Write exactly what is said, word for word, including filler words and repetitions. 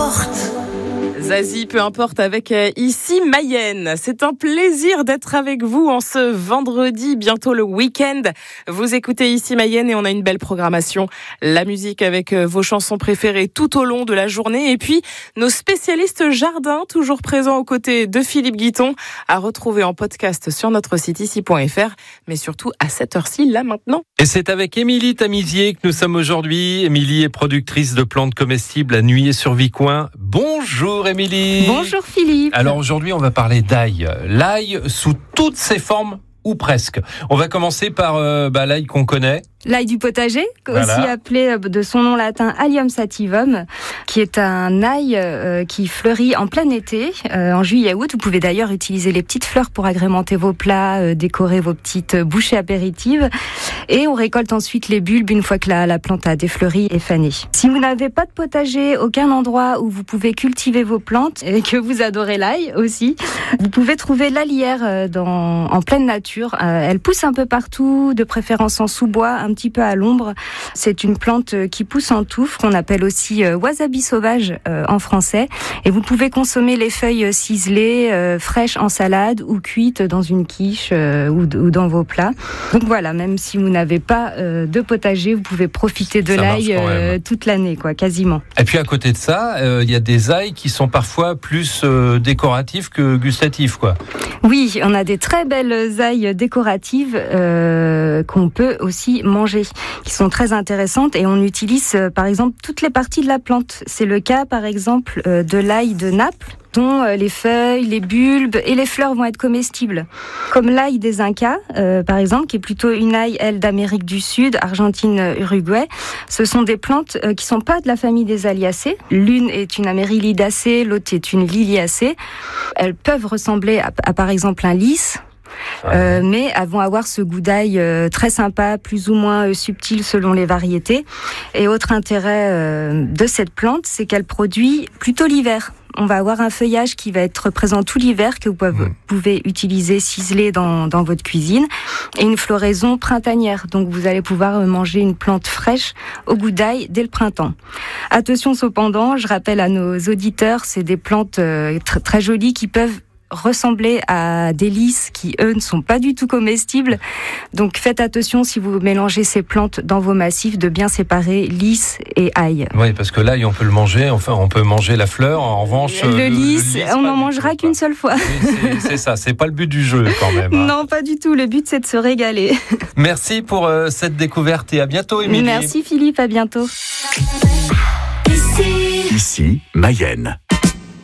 importe. Zazie, peu importe, avec euh, ici Mayenne. C'est un plaisir d'être avec vous en ce vendredi, bientôt le week-end. Vous écoutez ici Mayenne et on a une belle programmation. La musique avec euh, vos chansons préférées tout au long de la journée. Et puis, nos spécialistes jardin, toujours présents aux côtés de Philippe Guiton, à retrouver en podcast sur notre site ici point f r, mais surtout à cette heure-ci, là maintenant. Et c'est avec Émilie Tamisier que nous sommes aujourd'hui. Émilie est productrice de plantes comestibles à Nuillé-sur-Vicoin. Bonjour Émilie. Bonjour Philippe. Alors aujourd'hui, on va parler d'ail. L'ail sous toutes ses formes, ou presque. On va commencer par euh, bah, l'ail qu'on connaît. L'ail du potager, Voilà. aussi appelé de son nom latin Allium sativum, qui est un ail euh, qui fleurit en plein été, euh, en juillet-août. Vous pouvez d'ailleurs utiliser les petites fleurs pour agrémenter vos plats, euh, décorer vos petites bouchées apéritives. Et on récolte ensuite les bulbes une fois que la, la plante a défleuri et fané. Si vous n'avez pas de potager, aucun endroit où vous pouvez cultiver vos plantes, et que vous adorez l'ail aussi, vous pouvez trouver l'alière dans, en pleine nature. Euh, elle pousse un peu partout, de préférence en sous-bois, un petit peu à l'ombre. C'est une plante qui pousse en touffe, qu'on appelle aussi euh, wasabi sauvage euh, en français. Et vous pouvez consommer les feuilles ciselées, euh, fraîches en salade ou cuites dans une quiche euh, ou, ou dans vos plats. Donc voilà, même si vous n'avez pas euh, de potager, vous pouvez profiter de Ça l'ail euh, marche toute l'année, quoi, quasiment. Et puis à côté de ça, il euh, y a des ails qui sont parfois plus euh, décoratifs que gustatifs, quoi. Oui, on a des très belles ailles décoratives euh, qu'on peut aussi manger, qui sont très intéressantes, et on utilise euh, par exemple toutes les parties de la plante. C'est le cas par exemple euh, de l'ail de Naples, dont euh, les feuilles, les bulbes et les fleurs vont être comestibles. Comme l'ail des Incas, euh, par exemple, qui est plutôt une ail, elle, d'Amérique du Sud, Argentine, Uruguay. Ce sont des plantes euh, qui sont pas de la famille des Alliacées. L'une est une Amaryllidacée, l'autre est une Liliacée. Elles peuvent ressembler à, à par exemple un lys. Euh, mais elles vont avoir ce goût d'ail euh, très sympa, plus ou moins euh, subtil selon les variétés. Et autre intérêt euh, de cette plante, c'est qu'elle produit plutôt l'hiver. On va avoir un feuillage qui va être présent tout l'hiver, que vous pouvez, mmh. pouvez utiliser ciselé dans, dans votre cuisine, et une floraison printanière. Donc vous allez pouvoir manger une plante fraîche au goût d'ail dès le printemps. Attention cependant, je rappelle à nos auditeurs, c'est des plantes euh, tr- très jolies qui peuvent ressembler à des lys qui, eux, ne sont pas du tout comestibles. Donc faites attention, si vous mélangez ces plantes dans vos massifs, de bien séparer lys et ail. Oui, parce que l'ail, on peut le manger, enfin, on peut manger la fleur. En revanche, le, le lys, le lys on n'en mangera tout, qu'une seule fois. Oui, c'est, c'est ça, c'est pas le but du jeu quand même. Hein. Non, pas du tout. Le but, c'est de se régaler. Merci pour euh, cette découverte et à bientôt, Émilie. Merci Philippe, à bientôt. Ici, Ici Mayenne.